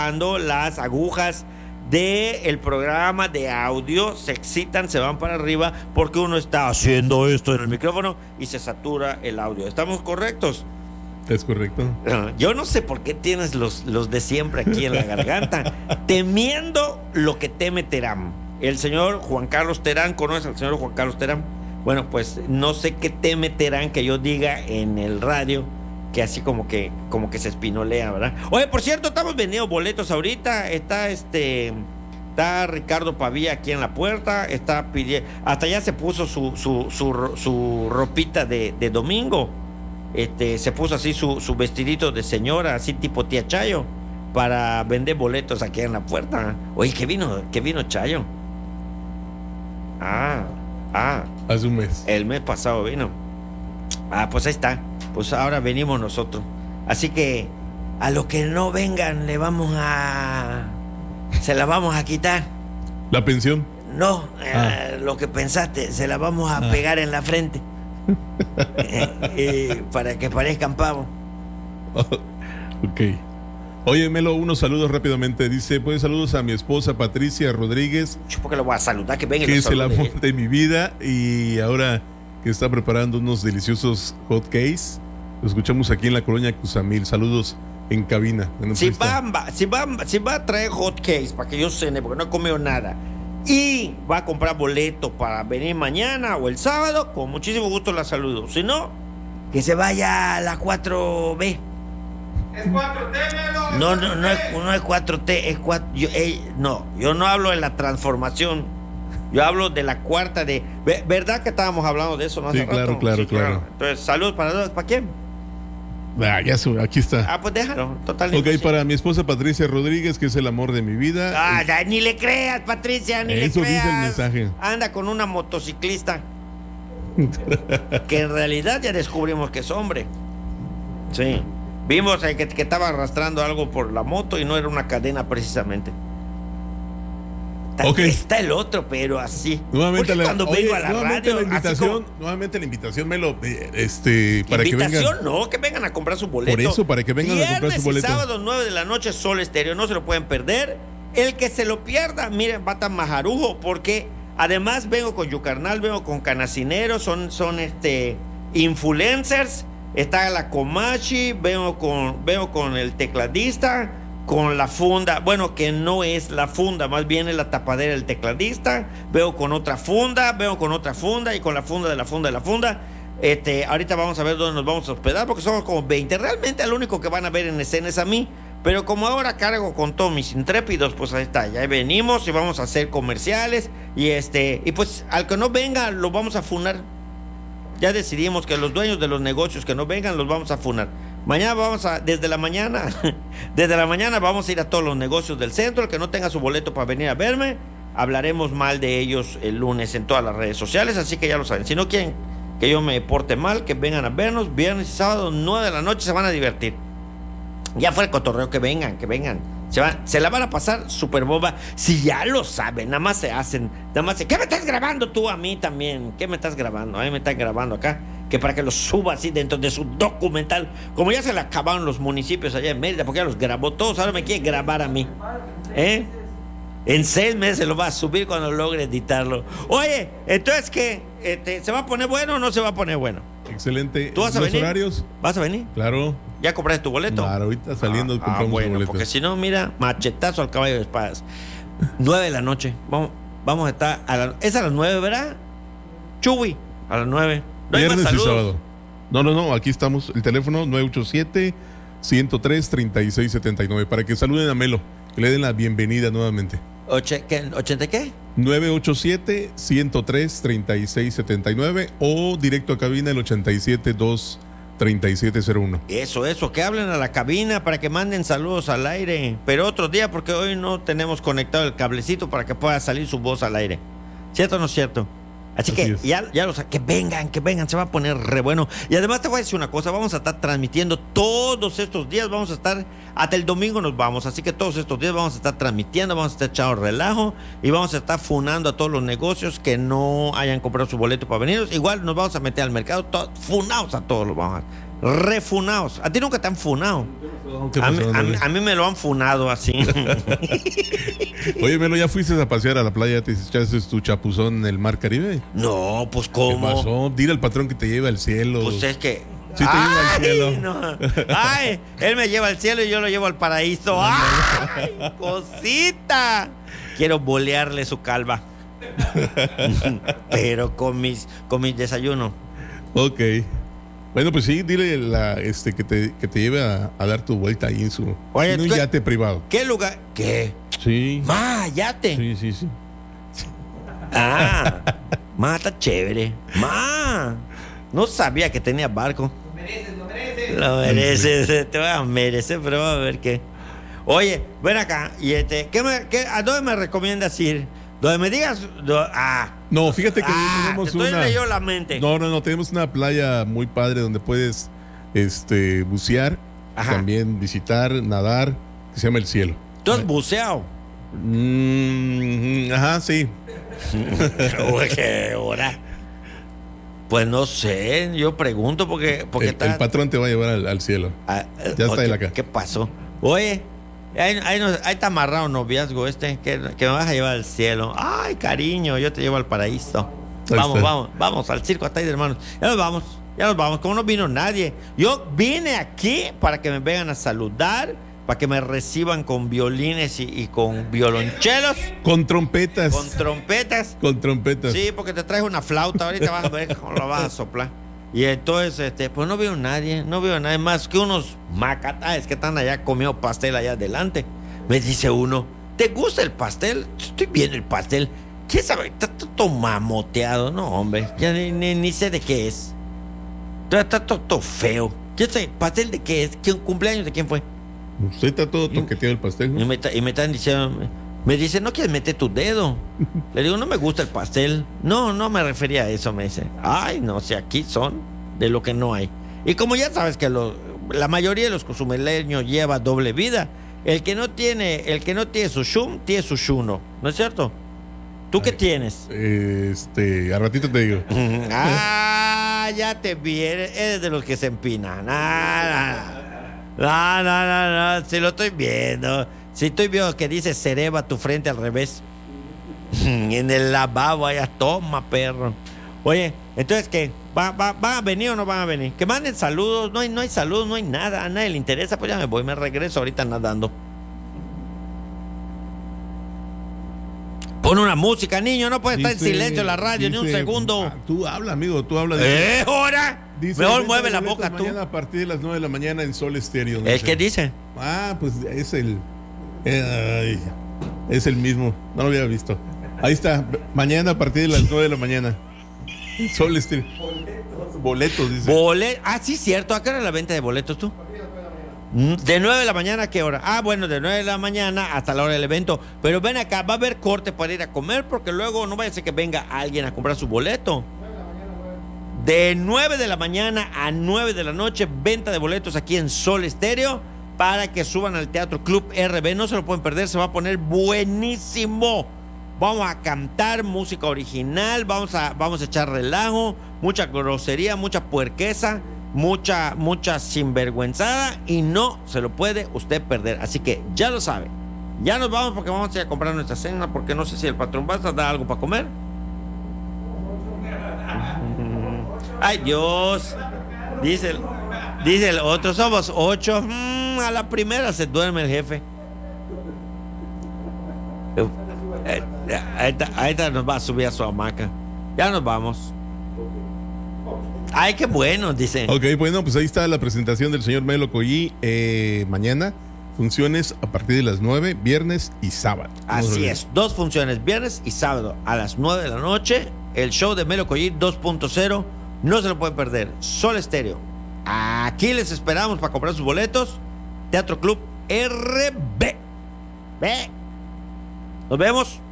cuando las agujas del programa de audio se excitan, se van para arriba porque uno está haciendo esto en el micrófono y se satura el audio. ¿Estamos correctos? Es correcto. Yo no sé por qué tienes los de siempre aquí en la garganta, temiendo lo que teme Terán. El señor Juan Carlos Terán, ¿conoces al señor Juan Carlos Terán? Bueno, pues no sé qué teme Terán que yo diga en el radio, que así como que se espinolea, ¿verdad? Oye, por cierto, estamos vendiendo boletos ahorita. Está Ricardo Pavía aquí en la puerta, está pidiendo, hasta ya se puso su ropita de domingo. Se puso así su vestidito de señora, así tipo tía Chayo, para vender boletos aquí en la puerta. Oye, ¿qué vino Chayo? Hace un mes. El mes pasado vino. Pues ahí está. Pues ahora venimos nosotros. Así que a los que no vengan se la vamos a quitar. ¿La pensión? No, lo que pensaste, se la vamos a pegar en la frente. Para que parezcan pavos. Ok. Oye, Melo, unos saludos rápidamente. Dice, pues saludos a mi esposa Patricia Rodríguez. ¿Por qué lo voy a saludar? Que venga. Que es el amor de mi vida. Y ahora que está preparando unos deliciosos hot cakes. Lo escuchamos aquí en la colonia Cusamil. Saludos en cabina. Si va a traer hot cakes para que yo cene, porque no he comido nada, y va a comprar boleto para venir mañana o el sábado, con muchísimo gusto la saludo. Si no, que se vaya a la 4B. ¿Es 4T, Melo? No es 4T, es 4. Yo no hablo de la transformación. Yo hablo de la cuarta de. ¿Verdad que estábamos hablando de eso, no? Sí, claro. Entonces, saludos ¿para quién? Aquí está. Pues déjalo, totalmente. Ok, para mi esposa Patricia Rodríguez, que es el amor de mi vida. Ni le creas, Patricia, ni le creas. Eso dice el mensaje. Anda con una motociclista que en realidad ya descubrimos que es hombre. Sí. Vimos que estaba arrastrando algo por la moto y no era una cadena precisamente. Okay. Está el otro, pero así. Nuevamente vengo a la radio, nuevamente la invitación, Melo, para que vengan. No, que vengan a comprar su boleto. Por eso, para que vengan a comprar su boleto. Viernes y sábado, 9 de la noche, Sol Estéreo, no se lo pueden perder. El que se lo pierda, miren, va tan majarujo, porque además vengo con Yucarnal, vengo con Canacineros, son influencers. Está la Comachi, vengo con el tecladista, con la funda, bueno, que no es la funda, más bien es la tapadera del tecladista. Veo con otra funda y con la funda de la funda. Ahorita vamos a ver dónde nos vamos a hospedar, porque somos como 20. Realmente el único que van a ver en escena es a mí, pero como ahora cargo con todos mis intrépidos, pues ahí está, ya venimos y vamos a hacer comerciales y pues al que no venga lo vamos a funar. Ya decidimos que los dueños de los negocios que no vengan los vamos a funar. Mañana desde la mañana vamos a ir a todos los negocios del centro. El que no tenga su boleto para venir a verme, hablaremos mal de ellos el lunes en todas las redes sociales, así que ya lo saben. Si no quieren que yo me porte mal, que vengan a vernos viernes y sábado, 9 de la noche, se van a divertir. Ya fue el cotorreo, que vengan. Se la van a pasar súper boba. Si ya lo saben, ¿qué me estás grabando tú a mí también? ¿Qué me estás grabando? A mí me están grabando acá, que para que los suba así dentro de su documental. Como ya se le acabaron los municipios allá en Mérida, porque ya los grabó todos, ahora me quiere grabar a mí. En 6 meses lo va a subir cuando logre editarlo. Oye, entonces, ¿qué? ¿Se va a poner bueno o no se va a poner bueno? Excelente. ¿Tú vas a venir? Horarios? ¿Vas a venir? Claro. ¿Ya compraste tu boleto? Claro, ahorita saliendo compramos bueno, el boleto. porque si no, mira, machetazo al caballo de espadas. 9 de la noche. Vamos a estar es a las 9, ¿verdad? Chuy, a las 9. ¿No hay más Viernes y saludos? sábado. No, aquí estamos. El teléfono 987-103-3679 para que saluden a Melo, que le den la bienvenida nuevamente. ¿80 qué? 987-103-3679 o directo a cabina el 87-2-3701. Eso, que hablen a la cabina para que manden saludos al aire, pero otro día, porque hoy no tenemos conectado el cablecito para que pueda salir su voz al aire. ¿Cierto o no es cierto? Así que ya que vengan, se va a poner re bueno. Y además te voy a decir una cosa, vamos a estar transmitiendo todos estos días, vamos a estar, hasta el domingo nos vamos, así que todos estos días vamos a estar transmitiendo, vamos a estar echando relajo y vamos a estar funando a todos los negocios que no hayan comprado su boleto para venir. Igual nos vamos a meter al mercado, funados a todos los vamos a refunados. A ti nunca te han funado. A mí me lo han funado así. Oye, Melo, ¿ya fuiste a pasear a la playa? ¿Te echaste tu chapuzón en el mar Caribe? No, pues ¿Qué ¿cómo? pasó? Dile al patrón que te lleve al cielo. Pues es que... Sí, te lleva al cielo. No. Ay, él me lleva al cielo y yo lo llevo al paraíso. ¡Ay, cosita! Quiero bolearle su calva. Pero con mis desayunos. Ok. Bueno, pues sí, dile que te lleve a dar tu vuelta ahí en Oye, en un yate privado. ¿Qué lugar? ¿Qué? Sí. Ma, yate. Sí. Ah, ma, está chévere. Ma, no sabía que tenía barco. Lo mereces, te vas a merecer, pero vamos a ver qué. Oye, ven acá, y ¿a dónde me recomiendas ir? Donde me digas. No, fíjate que tenemos estoy leyendo la mente. No, tenemos una playa muy padre donde puedes bucear, Ajá. también visitar, nadar, que se llama El Cielo. ¿Tú has buceado? Ajá, sí. ¿Qué hora? Pues no sé, yo pregunto porque El patrón te va a llevar al cielo. Ya está él acá. ¿Qué pasó? Oye, ahí está amarrado un noviazgo que me vas a llevar al cielo. Ay, cariño, yo te llevo al paraíso. Vamos al circo hasta ahí, hermanos. Ya nos vamos. Como no vino nadie. Yo vine aquí para que me vengan a saludar, para que me reciban con violines y con violonchelos. Con trompetas. Con trompetas. Sí, porque te traes una flauta, ahorita vas a ver cómo la vas a soplar. Y entonces, pues no veo nadie más que unos macataes que están allá comiendo pastel allá adelante. Me dice uno, ¿te gusta el pastel? Estoy viendo el pastel. ¿Quién sabe? Está todo mamoteado, no, hombre. Ya ni sé de qué es. Está todo feo. ¿Quién sabe? ¿Pastel de qué es? ¿Qué cumpleaños de quién fue? Usted está todo toqueteado el pastel, ¿no? Y me están diciendo, me dice, ¿no quieres meter tu dedo? Le digo, no me gusta el pastel. No me refería a eso, me dice. Ay, no sé, aquí son de lo que no hay. Y como ya sabes que la mayoría de los cozumeleños lleva doble vida, el que no tiene su shum, tiene su shuno, ¿no es cierto? ¿Tú qué tienes? A ratito te digo. Ya te vi, eres de los que se empinan. No, si lo estoy viendo. Si estoy viendo que dice Cereva tu frente al revés. En el lavabo allá, toma, perro. Oye, entonces, ¿qué? ¿Van a venir o no van a venir? Que manden saludos, no hay saludos, no hay nada, a nadie le interesa, pues ya me regreso ahorita nadando. Pon una música, niño, no puede estar en silencio la radio ni un segundo. Tú habla, amigo, tú habla. ¿Hora? Mejor mueve la boca tú. Mañana a partir de las 9 de la mañana en Sol Estéreo. ¿El qué dice? Pues es el mismo, no lo había visto. Ahí está, mañana a partir de las 9 de la mañana. Sol Estéreo. Boletos, dice. Sí, cierto. ¿A qué hora la venta de boletos tú? De 9 de la mañana, ¿a qué hora? Bueno, de 9 de la mañana hasta la hora del evento. Pero ven acá, va a haber corte para ir a comer, porque luego no vaya a ser que venga alguien a comprar su boleto. De 9 de la mañana a 9 de la noche, venta de boletos aquí en Sol Estéreo para que suban al Teatro Club RB. No se lo pueden perder, se va a poner buenísimo. Vamos a cantar música original, vamos a echar relajo, mucha grosería, mucha puerqueza, mucha sinvergüenzada, y no se lo puede usted perder. Así que ya lo sabe. Ya nos vamos porque vamos a ir a comprar nuestra cena, porque no sé si el patrón va a dar algo para comer. Ay, Dios. Dice el otro, somos 8. A la primera se duerme el jefe. Ahí nos va a subir a su hamaca. Ya nos vamos. Ay, qué bueno, dice. Ok, bueno, pues ahí está la presentación del señor Melo Collí. Mañana, funciones a partir de las 9, viernes y sábado. Así es, 2 funciones, viernes y sábado a las 9 de la noche. El show de Melo Collí 2.0. No se lo pueden perder. Sol Estéreo. Aquí les esperamos para comprar sus boletos. Teatro Club RB. Nos vemos.